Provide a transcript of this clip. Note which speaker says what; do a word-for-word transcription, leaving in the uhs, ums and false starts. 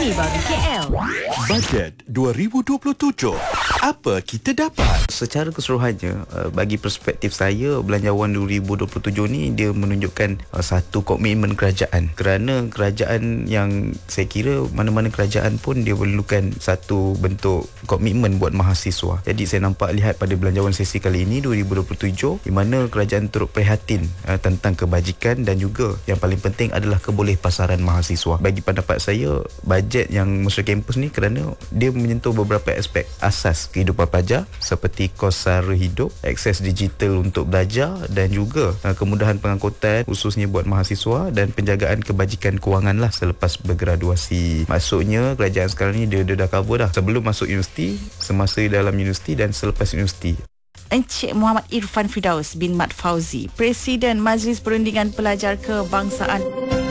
Speaker 1: Ini baru K L.
Speaker 2: Bajet dua ribu dua puluh tujuh. Apa kita dapat?
Speaker 3: Secara keseluruhannya, bagi perspektif saya, Belanjawan dua ribu dua puluh tujuh ni dia menunjukkan satu komitmen kerajaan. Kerana kerajaan yang saya kira mana-mana kerajaan pun dia perlukan satu bentuk komitmen buat mahasiswa. Jadi saya nampak lihat pada Belanjawan sesi kali ini dua ribu dua puluh tujuh di mana kerajaan turut prihatin uh, tentang kebajikan dan juga yang paling penting adalah kebolehpasaran mahasiswa. Bagi pendapat saya, bajet yang Mesra Kampus ni kerana dia menyentuh beberapa aspek asas kehidupan pelajar seperti kos sara hidup, akses digital untuk belajar dan juga uh, kemudahan pengangkutan khususnya buat mahasiswa dan penjagaan kebajikan kewangan lah selepas bergraduasi. Maksudnya kerajaan sekarang ni dia, dia dah cover dah sebelum masuk universiti, semasa dalam universiti dan selepas universiti.
Speaker 1: Encik Muhammad Irfan Firdaus bin Mat Fauzi, Presiden Majlis Perundingan Pelajar Kebangsaan.